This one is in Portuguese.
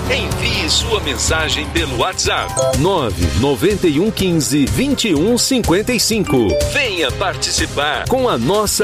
Envie sua mensagem pelo WhatsApp 99115 2155. Venha participar com a nossa